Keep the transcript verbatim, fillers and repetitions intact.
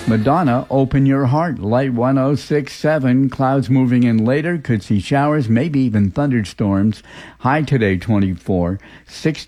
Madonna, Open Your Heart, Light one oh six point seven. Clouds moving in later. Could see showers, maybe even thunderstorms. High today, twenty-four. sixty